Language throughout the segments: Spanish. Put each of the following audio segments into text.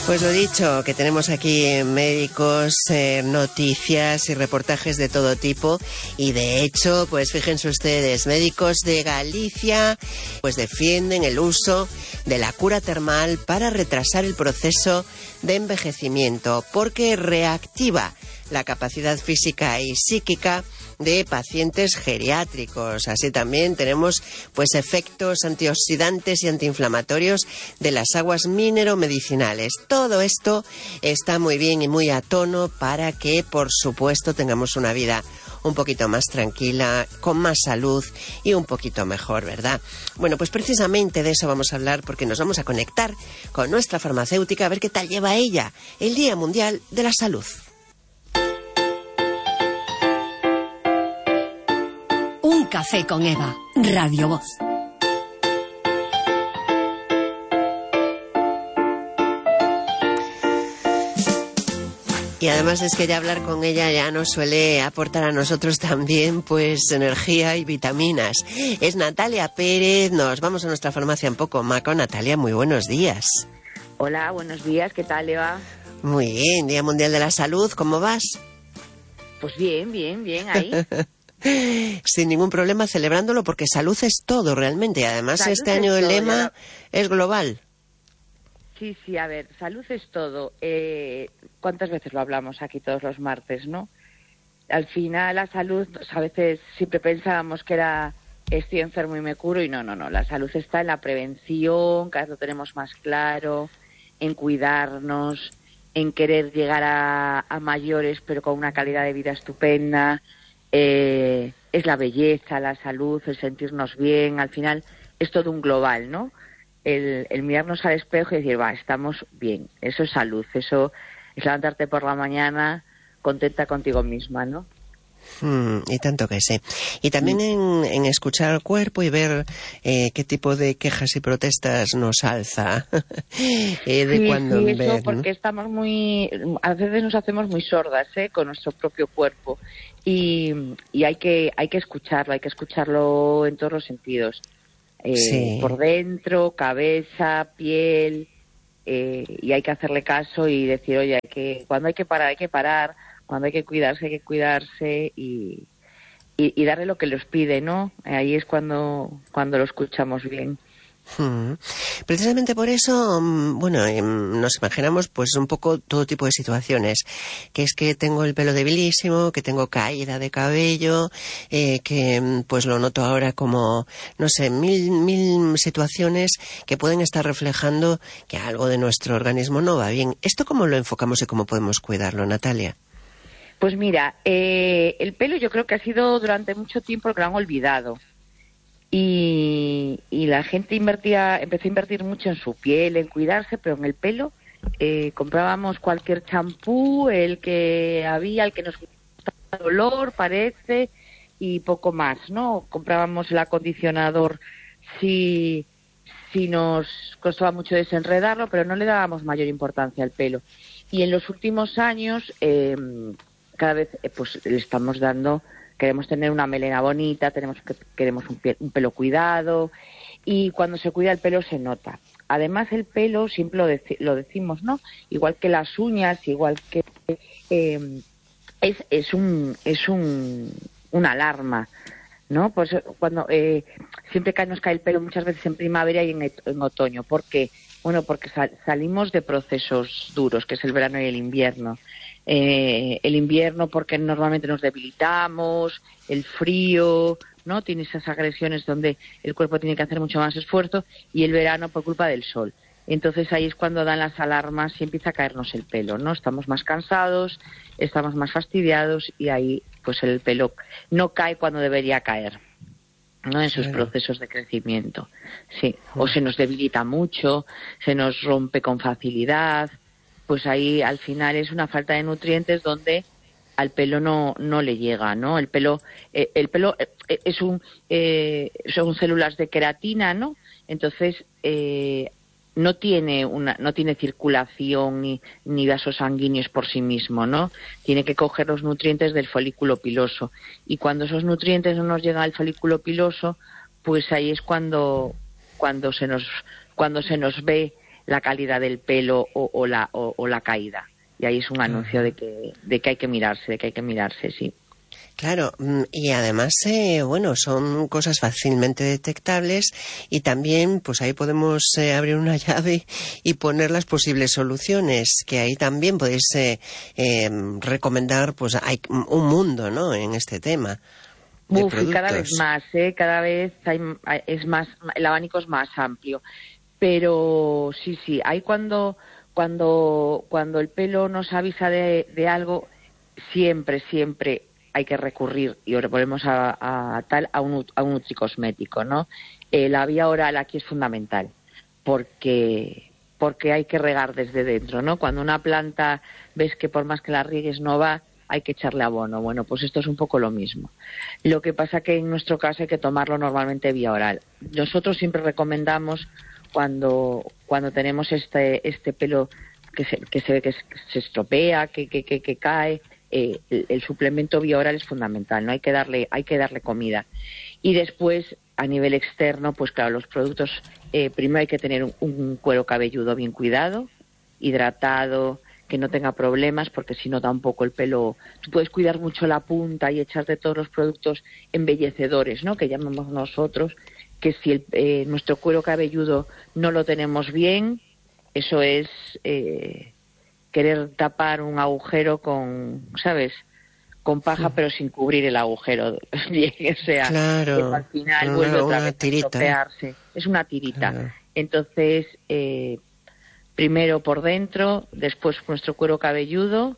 Pues lo dicho, que tenemos aquí médicos, noticias y reportajes de todo tipo, y de hecho, pues fíjense ustedes, médicos de Galicia pues defienden el uso de la cura termal para retrasar el proceso de envejecimiento, porque reactiva la capacidad física y psíquica de pacientes geriátricos. Así también tenemos pues efectos antioxidantes y antiinflamatorios de las aguas mineromedicinales. Todo esto está muy bien y muy a tono para que, por supuesto, tengamos una vida un poquito más tranquila, con más salud y un poquito mejor, ¿verdad? Bueno, pues precisamente de eso vamos a hablar, porque nos vamos a conectar con nuestra farmacéutica a ver qué tal lleva ella el Día Mundial de la Salud. Un café con Eva, Radio Voz. Y además es que ya hablar con ella ya nos suele aportar a nosotros también pues energía y vitaminas. Es Natalia Pérez, nos vamos a nuestra farmacia un poco. Maco, Natalia, muy buenos días. Hola, buenos días, ¿qué tal, Eva? Muy bien, Día Mundial de la Salud, ¿cómo vas? Pues bien, ahí. Sin ningún problema celebrándolo, porque salud es todo realmente. Además, salud este año el lema es global. Sí, a ver, salud es todo. ¿Cuántas veces lo hablamos aquí todos los martes, no? Al final la salud, a veces siempre pensábamos que era estoy enfermo y me curo, y no. La salud está en la prevención, cada vez lo tenemos más claro, en cuidarnos, en querer llegar a mayores pero con una calidad de vida estupenda. Es la belleza, la salud, el sentirnos bien. Al final es todo un global, ¿no? El mirarnos al espejo y decir, estamos bien. Eso es salud, eso es levantarte por la mañana contenta contigo misma, ¿no? Y tanto que sí. Y también en escuchar al cuerpo y ver qué tipo de quejas y protestas nos alza. Eso, porque estamos a veces nos hacemos muy sordas con nuestro propio cuerpo, y hay que escucharlo en todos los sentidos. Por dentro, cabeza, piel, y hay que hacerle caso y decir, oye, cuando hay que parar, cuando hay que cuidarse y darle lo que les pide, ¿no? Ahí es cuando lo escuchamos bien. Precisamente por eso, nos imaginamos pues un poco todo tipo de situaciones, que es que tengo el pelo debilísimo, que tengo caída de cabello, que pues lo noto ahora como, no sé, mil situaciones que pueden estar reflejando que algo de nuestro organismo no va bien. ¿Esto cómo lo enfocamos y cómo podemos cuidarlo, Natalia? Pues mira, el pelo yo creo que ha sido durante mucho tiempo el que lo han olvidado. Y la gente empezó a invertir mucho en su piel, en cuidarse, pero en el pelo comprábamos cualquier champú, el que nos gustaba el olor, parece, y poco más, ¿no? Comprábamos el acondicionador si nos costaba mucho desenredarlo, pero no le dábamos mayor importancia al pelo. Y en los últimos años cada vez pues le estamos dando. Queremos tener una melena bonita, queremos un pelo cuidado, y cuando se cuida el pelo se nota. Además el pelo, siempre lo decimos, ¿no? Igual que las uñas, igual que es una alarma, ¿no? Pues cuando siempre nos cae el pelo muchas veces en primavera y en otoño. ¿Por qué? Bueno, porque salimos de procesos duros, que es el verano y el invierno. El invierno porque normalmente nos debilitamos, el frío, ¿no? Tiene esas agresiones donde el cuerpo tiene que hacer mucho más esfuerzo, y el verano por culpa del sol. Entonces ahí es cuando dan las alarmas y empieza a caernos el pelo, ¿no? Estamos más cansados, estamos más fastidiados, y ahí pues el pelo no cae cuando debería caer, ¿no? En sus procesos de crecimiento. Sí. O se nos debilita mucho, se nos rompe con facilidad. Pues ahí al final es una falta de nutrientes donde al pelo no le llega, ¿no? El pelo son células de queratina, ¿no? Entonces no tiene circulación ni vasos sanguíneos por sí mismo, ¿no? Tiene que coger los nutrientes del folículo piloso, y cuando esos nutrientes no nos llegan al folículo piloso, pues ahí es cuando se nos ve la calidad del pelo o la caída. Y ahí es un anuncio de que hay que mirarse, sí. Claro, y además, bueno, son cosas fácilmente detectables y también, pues ahí podemos abrir una llave y poner las posibles soluciones, que ahí también podéis recomendar, pues hay un mundo, ¿no?, en este tema de productos. Y cada vez más, cada vez es más, el abanico es más amplio. Pero sí, hay cuando el pelo nos avisa de algo, siempre hay que recurrir, y ahora volvemos a un nutricosmético, ¿no? La vía oral aquí es fundamental, porque hay que regar desde dentro, ¿no? Cuando una planta ves que por más que la riegues no va, hay que echarle abono. Bueno, pues esto es un poco lo mismo. Lo que pasa que en nuestro caso hay que tomarlo normalmente vía oral. Nosotros siempre recomendamos cuando tenemos este pelo que se ve que se estropea, que cae, el suplemento vía oral es fundamental, ¿no? Hay que darle comida. Y después, a nivel externo, pues claro, los productos, primero hay que tener un cuero cabelludo bien cuidado, hidratado, que no tenga problemas, porque si no tampoco el pelo. Tú puedes cuidar mucho la punta y echarte todos los productos embellecedores, ¿no?, que llamamos nosotros, que si nuestro cuero cabelludo no lo tenemos bien, eso es querer tapar un agujero con, ¿sabes?, con paja, pero sin cubrir el agujero. O sea, claro, al final vuelve otra vez tirita, a estropearse. Es una tirita. Claro. Entonces, primero por dentro, después nuestro cuero cabelludo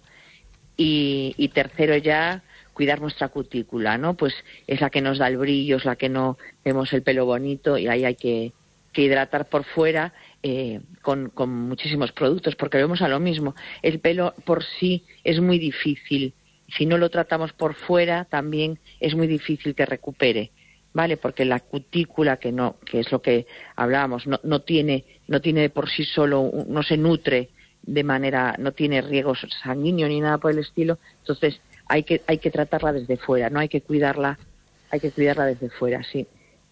y tercero ya cuidar nuestra cutícula, ¿no? Pues es la que nos da el brillo, es la que no vemos el pelo bonito, y ahí hay que hidratar por fuera con muchísimos productos, porque vemos a lo mismo. El pelo por sí es muy difícil. Si no lo tratamos por fuera, también es muy difícil que recupere, ¿vale? Porque la cutícula, que es lo que hablábamos, no tiene por sí solo, no se nutre de manera, no tiene riego sanguíneo ni nada por el estilo. Entonces hay que tratarla desde fuera, no hay que cuidarla desde fuera, sí.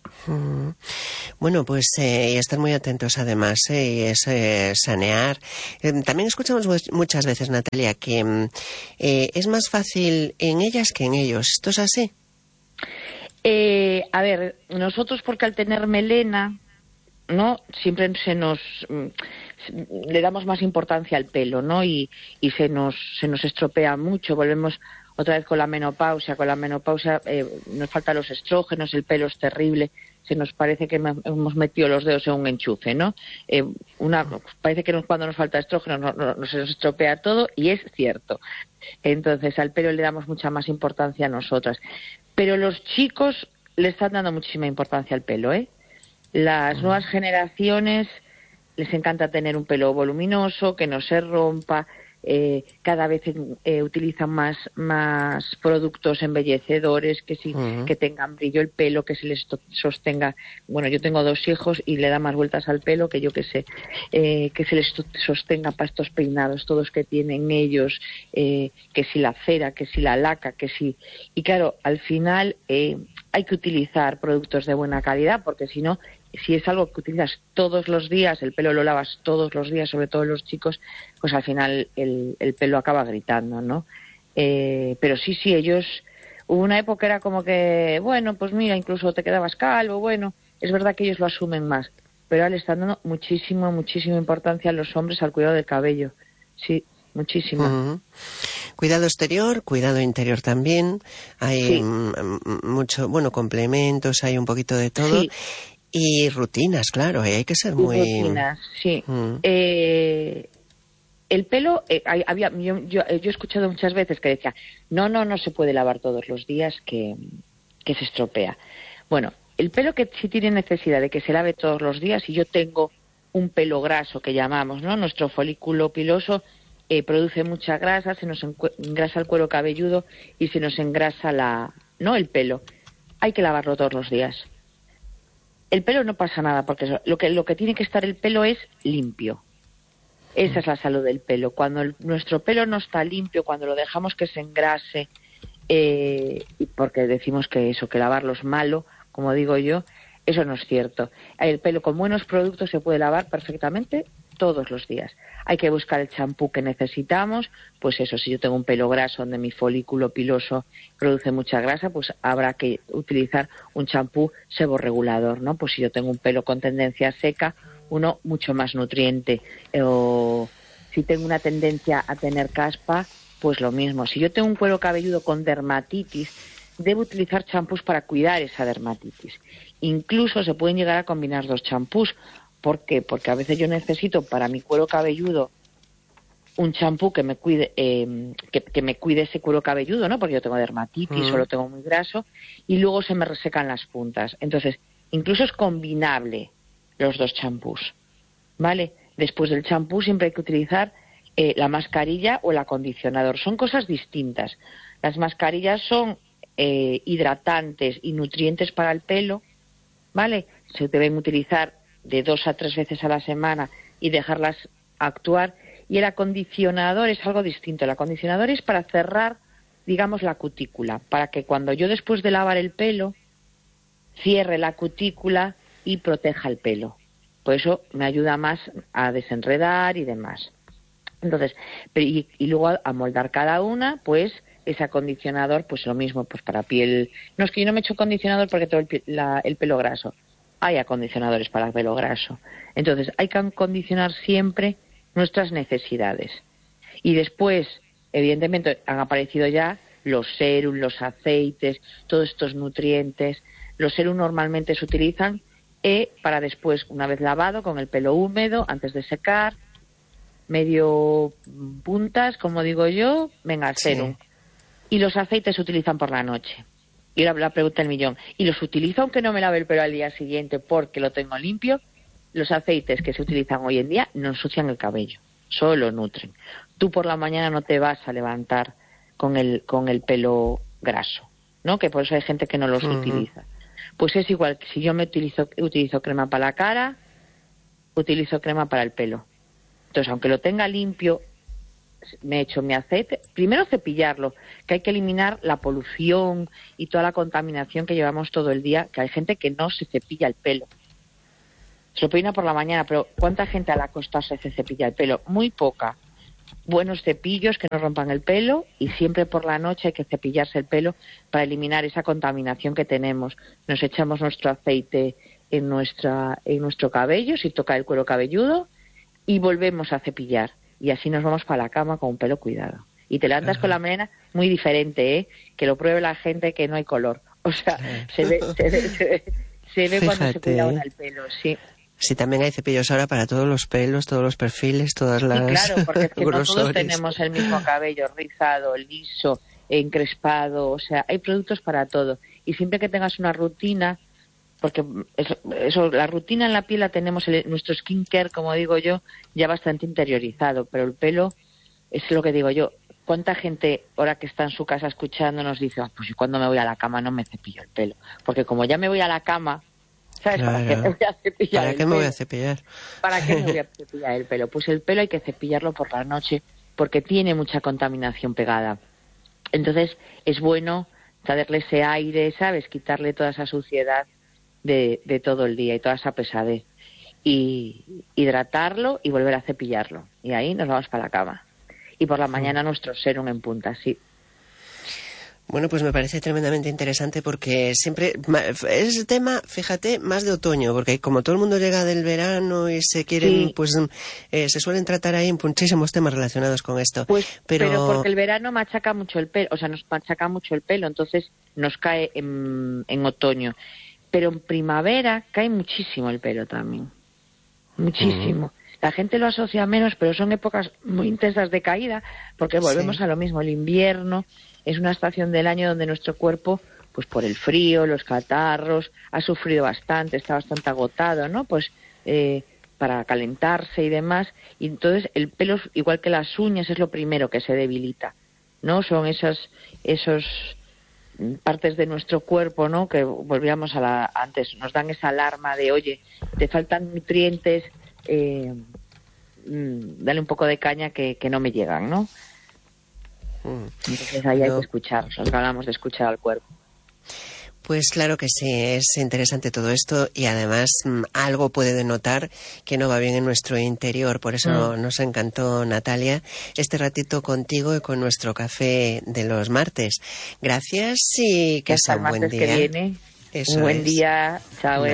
Bueno, pues y estar muy atentos además, y es sanear. También escuchamos muchas veces, Natalia, que es más fácil en ellas que en ellos. ¿Esto es así? A ver, nosotros, porque al tener melena, ¿no?, siempre le damos más importancia al pelo, ¿no? Y se nos estropea mucho. Volvemos otra vez con la menopausia. Con la menopausia nos faltan los estrógenos, el pelo es terrible. Se nos parece que hemos metido los dedos en un enchufe, ¿no? Parece que cuando nos falta estrógeno se nos estropea todo, y es cierto. Entonces al pelo le damos mucha más importancia a nosotras. Pero los chicos le están dando muchísima importancia al pelo, ¿eh? Las nuevas generaciones les encanta tener un pelo voluminoso, que no se rompa. Cada vez utilizan más productos embellecedores, que tengan brillo el pelo, que se les sostenga. Bueno, yo tengo 2 hijos y le da más vueltas al pelo que yo que sé, que se les sostenga para estos peinados todos que tienen ellos, que si la cera, que si la laca, que si. Y claro, al final hay que utilizar productos de buena calidad, porque si no, si es algo que utilizas todos los días, el pelo lo lavas todos los días, sobre todo los chicos, pues al final el pelo acaba gritando, ¿no? Pero sí, ellos, hubo una época era como que, bueno, pues mira, incluso te quedabas calvo, bueno, es verdad que ellos lo asumen más, pero ahora le están dando muchísima importancia a los hombres al cuidado del cabello, sí, muchísima. Cuidado exterior, cuidado interior también, hay mucho, bueno, complementos, hay un poquo de todo. Sí. Y rutinas, claro, hay que ser muy... Rutinas, sí. El pelo, yo he escuchado muchas veces que decía, no se puede lavar todos los días, que se estropea. Bueno, el pelo que sí tiene necesidad de que se lave todos los días, y yo tengo un pelo graso que llamamos, ¿no? Nuestro folículo piloso produce mucha grasa, se nos engrasa el cuero cabelludo y se nos engrasa el pelo. Hay que lavarlo todos los días. El pelo no pasa nada, porque lo que tiene que estar el pelo es limpio. Esa es la salud del pelo. Cuando nuestro pelo no está limpio, cuando lo dejamos que se engrase, porque decimos que lavarlo es malo, como digo yo, eso no es cierto. El pelo con buenos productos se puede lavar perfectamente todos los días. Hay que buscar el champú que necesitamos, pues eso, si yo tengo un pelo graso donde mi folículo piloso produce mucha grasa, pues habrá que utilizar un champú seborregulador, ¿no? Pues si yo tengo un pelo con tendencia seca, uno mucho más nutriente. O si tengo una tendencia a tener caspa, pues lo mismo. Si yo tengo un cuero cabelludo con dermatitis, debo utilizar champús para cuidar esa dermatitis. Incluso se pueden llegar a combinar 2 champús. ¿Por qué? Porque a veces yo necesito para mi cuero cabelludo un champú que me cuide que me cuide ese cuero cabelludo, ¿no? Porque yo tengo dermatitis o lo tengo muy graso, y luego se me resecan las puntas. Entonces, incluso es combinable los 2 champús, ¿vale? Después del champú siempre hay que utilizar la mascarilla o el acondicionador. Son cosas distintas. Las mascarillas son hidratantes y nutrientes para el pelo, ¿vale? Se deben utilizar de 2 a 3 veces a la semana y dejarlas actuar. Y el acondicionador es algo distinto. El acondicionador es para cerrar, digamos, la cutícula, para que cuando yo después de lavar el pelo cierre la cutícula y proteja el pelo. Por eso me ayuda más a desenredar y demás. Entonces, y luego a moldar cada una, pues ese acondicionador, pues lo mismo, pues para piel. No, es que yo no me echo acondicionador porque tengo el pelo graso. Hay acondicionadores para el pelo graso. Entonces, hay que acondicionar siempre nuestras necesidades. Y después, evidentemente, han aparecido ya los serum, los aceites, todos estos nutrientes. Los serum normalmente se utilizan para después, una vez lavado, con el pelo húmedo, antes de secar, medio puntas, como digo yo, venga, el serum. Sí. Y los aceites se utilizan por la noche. Y la pregunta del millón. ¿Y los utilizo aunque no me lave el pelo al día siguiente porque lo tengo limpio? Los aceites que se utilizan hoy en día no ensucian el cabello, solo nutren. Tú por la mañana no te vas a levantar con el pelo graso, ¿no? Que por eso hay gente que no los utiliza. Pues es igual que si yo utilizo crema para la cara, utilizo crema para el pelo. Entonces, aunque lo tenga limpio, me echo mi aceite. Primero cepillarlo, que hay que eliminar la polución y toda la contaminación que llevamos todo el día, que hay gente que no se cepilla el pelo. Se lo peina por la mañana, pero ¿cuánta gente al acostarse se cepilla el pelo? Muy poca. Buenos cepillos que no rompan el pelo, y siempre por la noche hay que cepillarse el pelo para eliminar esa contaminación que tenemos. Nos echamos nuestro aceite en nuestro cabello, si toca el cuero cabelludo, y volvemos a cepillar. Y así nos vamos para la cama con un pelo cuidado. Y te levantas con la melena muy diferente, ¿eh? Que lo pruebe la gente, que no hay color. O sea, se ve cuando se cuida uno el pelo, sí. Sí, también hay cepillos ahora para todos los pelos, todos los perfiles, todas las... Sí, claro, porque es que no todos tenemos el mismo cabello, rizado, liso, encrespado, o sea, hay productos para todo. Y siempre que tengas una rutina, porque eso, la rutina en la piel la tenemos, nuestro skincare, como digo yo, ya bastante interiorizado, pero el pelo, es lo que digo yo, ¿cuánta gente ahora que está en su casa escuchando nos dice, pues yo cuando me voy a la cama no me cepillo el pelo? Porque como ya me voy a la cama, ¿sabes? Claro. ¿Para qué me voy a cepillar ¿Para qué me voy a cepillar? ¿Para qué me voy a cepillar el pelo? Pues el pelo hay que cepillarlo por la noche porque tiene mucha contaminación pegada. Entonces es bueno darle ese aire, ¿sabes? Quitarle toda esa suciedad de todo el día y toda esa pesadez. Y hidratarlo y volver a cepillarlo. Y ahí nos vamos para la cama. Y por la mañana nuestro serum en punta, sí. Bueno, pues me parece tremendamente interesante porque siempre es tema, fíjate, más de otoño, porque como todo el mundo llega del verano y se quieren, sí, pues se suelen tratar ahí muchísimos temas relacionados con esto. Pues, pero porque el verano machaca mucho el pelo, o sea, nos machaca mucho el pelo, entonces nos cae en otoño. Pero en primavera cae muchísimo el pelo también, muchísimo. La gente lo asocia menos, pero son épocas muy intensas de caída, porque volvemos a lo mismo, el invierno es una estación del año donde nuestro cuerpo, pues por el frío, los catarros, ha sufrido bastante, está bastante agotado, ¿no? Pues para calentarse y demás. Y entonces el pelo, igual que las uñas, es lo primero que se debilita, ¿no? Son esos partes de nuestro cuerpo, ¿no? Que volvíamos antes, nos dan esa alarma de, oye, te faltan nutrientes, dale un poco de caña que no me llegan, ¿no? Entonces ahí hay que escuchar, nosotros hablamos de escuchar al cuerpo. Pues claro que sí, es interesante todo esto y además algo puede denotar que no va bien en nuestro interior. Por eso nos encantó, Natalia, este ratito contigo y con nuestro café de los martes. Gracias y que sea un buen día. Que viene. Un buen día. Chao.